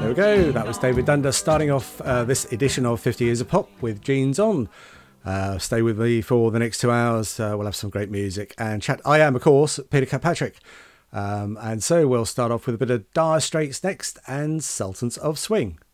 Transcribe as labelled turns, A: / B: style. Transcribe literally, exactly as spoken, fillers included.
A: There we go, that was David Dundas starting off uh, this edition of fifty Years of Pop with Jeans On. Uh, stay with me for the next two hours, uh, we'll have some great music and chat. I am, of course, Peter Kirkpatrick. Um, and so we'll start off with a bit of Dire Straits next and Sultans of Swing.